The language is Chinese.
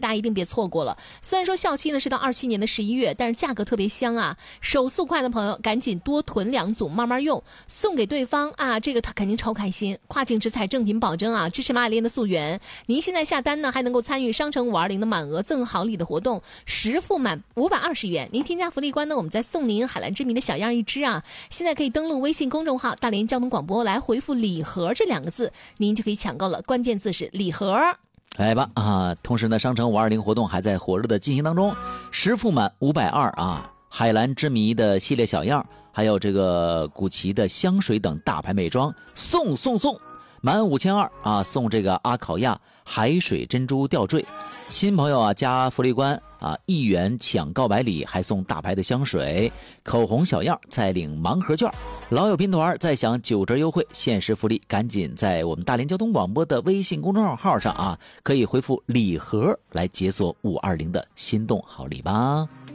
大家一定别错过了。虽然说效期呢是到27年的11月，但是价格特别香啊！手速快的朋友赶紧多囤2组，慢慢用，送给对方啊，这个他肯定超开心。跨境直采，正品保证啊，支持马里莲的溯源。您现在下单呢，还能够参与商城520的满额赠好礼的活动，10付满520元。您添加福利官呢，我们再送您海蓝之谜的小样1只啊！现在可以登录微信公众号大连交通广播来回复礼盒这2个字，您就可以抢购了，关键字是礼盒。 来吧啊！同时呢，商城520活动还在火热的进行当中，10付满520啊！海蓝之谜的系列小样，还有这个古奇的香水等大牌美妆，送满5200啊，送这个阿考亚海水珍珠吊坠。新朋友啊，加福利官啊，1元抢告白礼，还送大牌的香水、口红小样，再领盲盒券。老友拼团再享9折优惠，限时福利，赶紧在我们大连交通广播的微信公众号上啊，可以回复礼盒来解锁520的心动好礼吧。